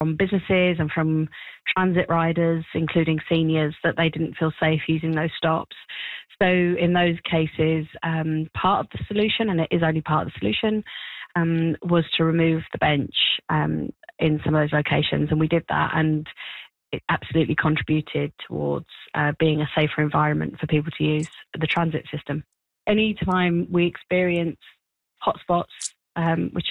from businesses and from transit riders, including seniors, that they didn't feel safe using those stops. So in those cases, part of the solution, and it is only part of the solution, was to remove the bench in some of those locations. And we did that, and it absolutely contributed towards being a safer environment for people to use the transit system. Anytime we experience hotspots, which